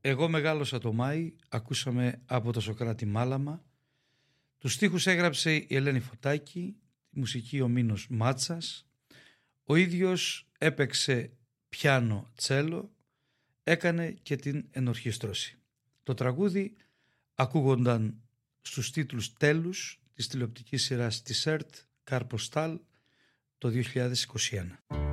Εγώ μεγάλωσα το Μάη, ακούσαμε από το Σωκράτη Μάλαμα. Τους στίχους έγραψε η Ελένη Φωτάκη, τη μουσική ο Μίνος Μάτσας. Ο ίδιος έπαιξε πιάνο τσέλο, έκανε και την ενορχιστρώση. Το τραγούδι ακούγονταν στους τίτλους τέλους της τηλεοπτικής σειράς της ΕΡΤ Καρποστάλ το 2021.